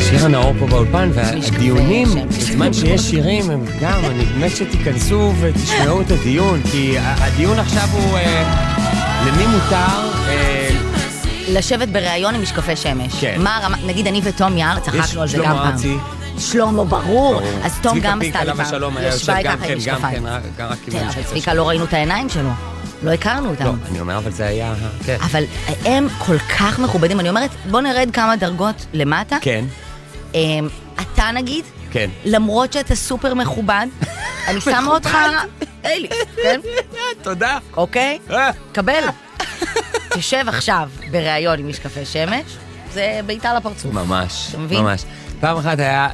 שירה נאור פה באולפן, והדיונים, בזמן שיש שירים, הם גם, אני באמת שתיכנסו ותשמעו את הדיון, כי הדיון עכשיו הוא למי מותר לשבת בראיון עם משקפי שמש. כן. מה הרמה, נגיד אני ותום יער, צחקנו על זה גם פעם. שלמה שלמה, ברור. אז תום גם עשתה לי פעם. פעם. ישבה גם כן, גם כן, רק כן, אבל צביקה לא ראינו את העיניים שלו. לא הכרנו אותם. לא, אני אומר, אבל זה היה... כן. אבל הם כל כך מכובדים. אני אומרת, בוא נרד כמה דרגות למטה. כן. אתה נגיד, כן. למרות שאתה סופר מכובד, אני שמה אותך... אלי, כן? תודה. אוקיי? קבל. תשב עכשיו בראיון עם משקפי שמש, זה בעיטה לפרצוף. ממש, אתה מבין? ממש. פעם אחת היה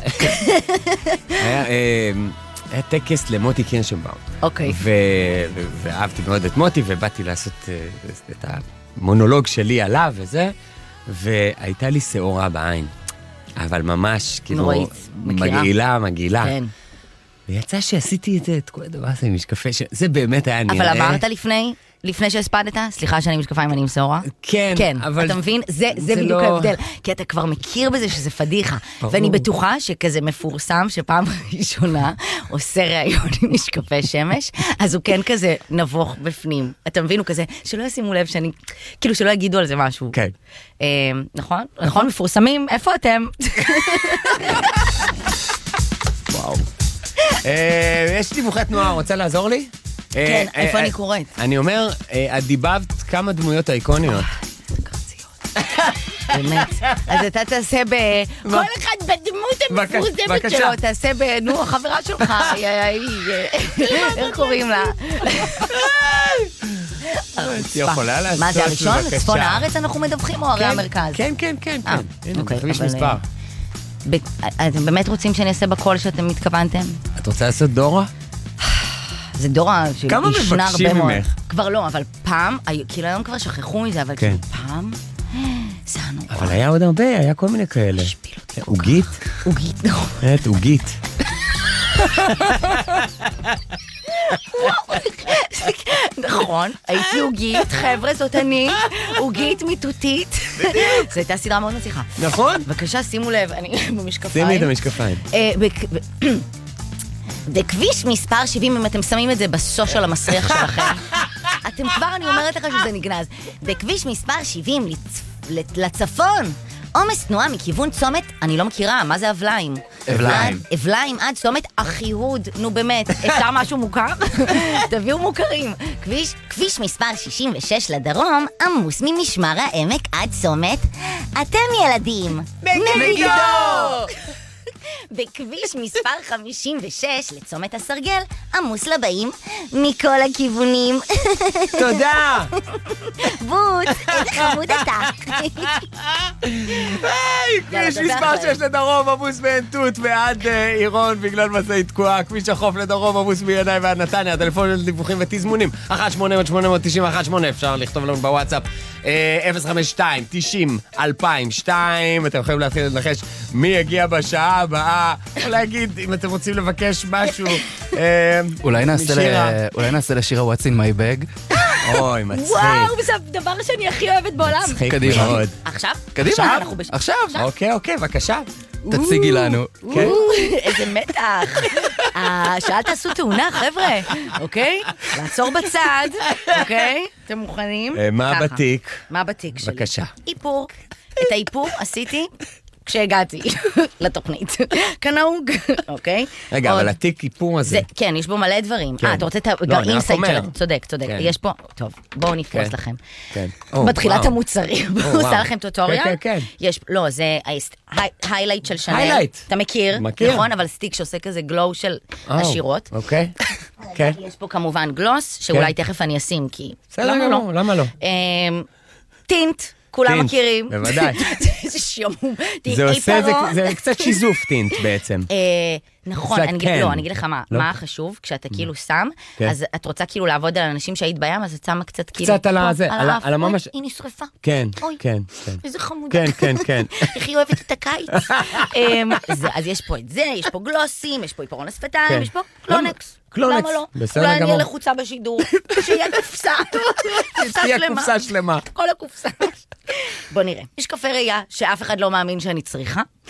טקס למוטי קירשנבאום. אוקיי. ואהבתי מאוד את מוטי, ובאתי לעשות את המונולוג שלי עליו וזה, והייתה לי שעורה בעין. אבל ממש, כאילו... נוראית, מכירה. מגעילה. כן. ויצא שעשיתי את כל הדבר הזה עם משקפי, זה באמת היה נראה. אבל אמרת לפני שהספדת? סליחה שאני משקפיים, אני עם שעורה? כן, כן, אבל... אתה מבין? זה בדיוק ההבדל. כי אתה כבר מכיר בזה שזה פדיחה. ואני בטוחה שכזה מפורסם, שפעם ראשונה עושה ראיון עם משקפי שמש, אז הוא כן כזה נבוך בפנים. אתה מבין? הוא כזה, שלא ישימו לב שאני... כאילו שלא יגידו על זה משהו. כן. נכון? נכון, מפורסמים? איפה אתם? וואו. יש דיווחי תנועה, רוצה לעזור לי? כן, איפה אני קוראת? אני אומר, את דיבבת כמה דמויות אייקוניות. באמת. אז אתה תעשה כל אחד בדמות המפורסמת שלו, תעשה נו, החברה שלך, איך קוראים לה? יכולה לעשות, מה זה הראשון? צפון הארץ אנחנו מדווחים או הרי המרכז? כן. הנה, תחליש מספר. אתם באמת רוצים שאני אעשה בכל שאתם מתכוונתם? את רוצה לעשות דורה? זה דורה שישנה הרבה מאוד. כמה מבקשים ממך? כבר לא, אבל פעם, כאילו היום כבר שכחו מזה, אבל כאילו פעם, זה נורא. אבל היה עוד הרבה, היה כל מיני כאלה. השפיל אותי. עוגית? עוגית, עוגית. נכון, הייתי עוגית, חבר'ה, זאת אני, עוגית מיטוטית. זו הייתה סדרה מאוד מצליחה. נכון. בבקשה, שימו לב, אני במשקפיים. שימי את המשקפיים. בכביש מספר 70, אם אתם שמים את זה בסושיאל המסריח שלכם, אתם כבר, אני אומרת לך שזה נגנז. בכביש מספר 70 לצפון, עומס תנועה מכיוון צומת, אני לא מכירה, מה זה אבליים? אבליים עד צומת אחיהוד, נו באמת, אפשר משהו מוכר? תביאו מוכרים. כביש מספר 66 לדרום, עמוס ממשמר העמק עד צומת, אתם ילדים. מגידו! בכביש מספר 56 לצומת הסרגל, עמוס לבאים מכל הכיוונים. תודה! בוט, חמוד אתה. כביש מספר 6 לדרום, עמוס מעין תות ועד עירון בגלל מסעית תקועה. כביש החוף לדרום, עמוס מינאי ועד נתניה. הטלפון של דיווחים ותזמונים 1-800-890-18, אפשר לכתוב לנו בוואטסאפ 052-90-2002. אתם יכולים להתחיל לנחש מי יגיע בשעה הבאה, או להגיד אם אתם רוצים לבקש משהו. אולי נעשה לשירה What's in my bag. אוי, מצחיק. וואו, זה הדבר שאני הכי אוהבת בעולם. מצחיק קדימה. מאוד. עכשיו? קדימה, עכשיו. אוקיי, בבקשה. תציגי לנו. איזה מתח. שאל תעשו תאונה, חבר'ה. אוקיי? לעצור בצד. אוקיי? אתם מוכנים? מה בתיק? מה בתיק שלי? בבקשה. איפור. את האיפור עשיתי כשהגעתי לתוכנית. כנהוג, אוקיי? רגע, אבל התיק איפור הזה. כן, יש בו מלא דברים. אתה רוצה את לא, אני רק האינסייט אומר. שלו. צודק. יש פה, טוב, בואו נפרוס לכם. כן. בתחילת המוצרים. בואו עושה לכם טוטוריאל. כן. לא, זה היילייט של שנל. היילייט. אתה מכיר? נכון, אבל סטיק שעושה כזה גלו של עשירות. אוקיי. כן. יש פה כמובן גלוס, שאולי תכף אני אשים, כי... למה לא? טינט. כולם מכירים. בוודאי. זה שיומום. זה קצת שיזוף טינט בעצם. נכון, אני אגיד לך מה חשוב, כשאתה כאילו שם, אז את רוצה כאילו לעבוד על אנשים שהיית בים, אז את שמה קצת כאילו... קצת על הממש... היא נשרפה. כן. איזה חמודה. כן. איך היא אוהבת את הקיץ. אז יש פה את זה, יש פה גלוסים, יש פה עיפרון השפתיים, יש פה קלונקס. למה לא? אולי אני אהיה לחוצה בשידור, שיהיה קופסה. תהיה קופסה שלמה. כל הקופסה. בוא נראה. יש קפה ראייה שאף אחד לא מאמין שאני צריכה.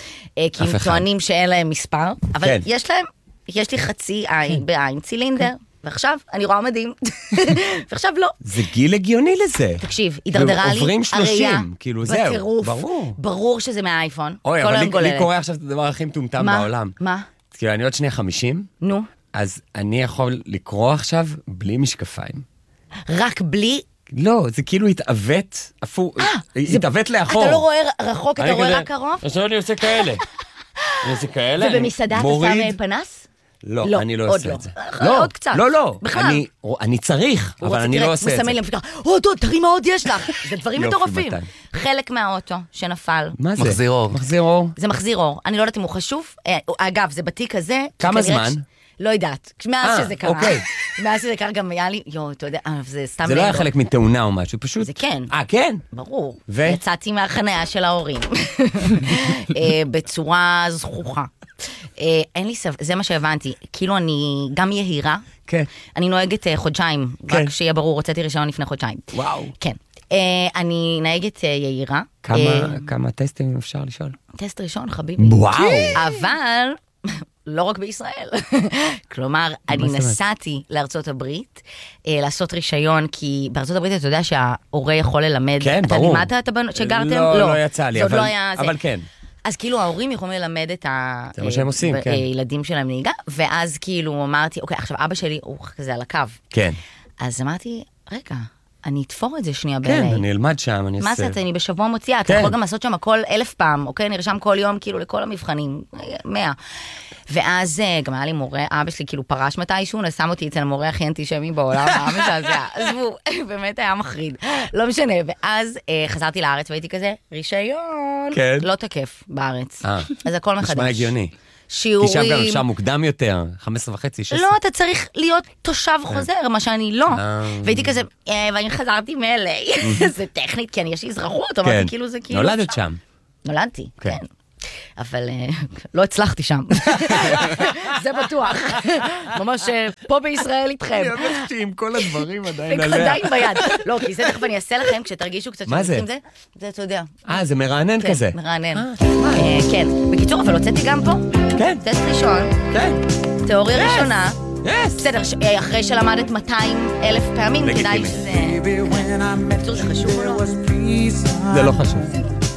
כי הם טוענים שאין להם מספר, אבל כן. יש לי חצי עין בעין צילינדר, ועכשיו אני רואה מדהים, ועכשיו לא. זה גיל הגיוני לזה. תקשיב, הידרדרה לי עוברים 30, כאילו זהו, בטירוף, ברור. שזה מהאייפון, אוי, כל אבל היום לי גוללת. קורה עכשיו את הדבר הכי מטומטם בעולם. מה? כאילו, אני עוד שנייה 50, נו. אז אני יכול לקרוא עכשיו בלי משקפיים. רק בלי... לא, זה כאילו התעוות, התעוות לאחור. אתה לא רואה רחוק, אתה רואה רק קרוב? עכשיו אני עושה כאלה. אני עושה כאלה, ובמסעדה אתה שם פנס? לא, אני לא עושה את זה. עוד קצת. לא, בכלל. אני צריך, אבל אני לא עושה את זה. מסמל למפיקה, תראי מה עוד יש לך. זה דברים יופי, מטורפים. מתן. חלק מהאוטו שנפל. מה זה? מחזיר אור. מחזיר אור. זה מחזיר אור. אני לא יודעת אם הוא חשוב. אגב, זה בתיק הזה. כמה זמן? לא יודעת. מאז שזה קרה. אוקיי. מאז שזה קרה גם היה לי, אתה יודע, זה סתם... זה לא היה חלק מתאונה או משהו, פשוט... זה כן. כן? ברור. ו? יצאתי מהחניה של ההורים. בצורה זכוכה. אין לי סבבה, זה מה שהבנתי. כאילו אני גם יהירה. כן. אני נוהגת חודשיים. כן. רק שיהיה ברור, הוצאתי רישיון לפני חודשיים. וואו. כן. אני נהגת יהירה. כמה טסטים אפשר לשאול? טסט ראשון, חביבי. וואו. אבל... לא רק בישראל. כלומר, אני נסעתי לארצות הברית, לעשות רישיון, כי בארצות הברית אתה יודע שההורה יכול ללמד. כן, ברור. אתה לימדת את הבנות שגרתם? לא יצא לי, אבל כן. אז כאילו ההורים יכולים ללמד את זה מה שהם עושים, כן. הילדים שלהם נהיגה, ואז כאילו אמרתי, אוקיי, עכשיו אבא שלי הוא כזה על הקו. כן. אז אמרתי, רגע, אני אתפור את זה שנייה ב-LA. כן, אני אלמד שם, אני אעשה. מה זה, אני בשבוע מוציאה, אתה יכול גם לעשות שם הכל 1000 פעם, אוקיי? נרשם כל יום כאילו לכל המבחנים, 100. ואז גם היה לי מורה, אבא שלי כאילו פרש מתישהו, נסם אותי אצל המורה הכי אנטישמי בעולם, עזבו, באמת היה מחריד, לא משנה. ואז חזרתי לארץ והייתי כזה, רישיון, לא תקף בארץ. אז הכל מחדש. נשמע הגיוני. שיעורים. כי שם גם אפשר מוקדם יותר, 15:30, 16. לא, אתה צריך להיות תושב חוזר, מה שאני לא. והייתי כזה, ואני חזרתי מ-LA, זה טכנית, כי יש לי אזרחות, אמרתי כאילו זה כאילו... נולדת שם. נולדתי, כן. אבל לא הצלחתי שם. זה בטוח. ממש פה בישראל איתכם. אני הולכת עם כל הדברים עדיין עליה. עדיין ביד. לא, כי זה תכף אני אעשה לכם, כשתרגישו קצת שעושים זה, זה אתה יודע. זה מרענן כזה. כן, מרענן. כן. בקיצור, אבל הוצאתי גם פה. כן. טסט ראשון. כן. תיאוריה ראשונה. בסדר, אחרי שלמדת 200,000 פעמים, כדאי שזה... בקיצור, זה חשוב או לא? זה לא חשוב.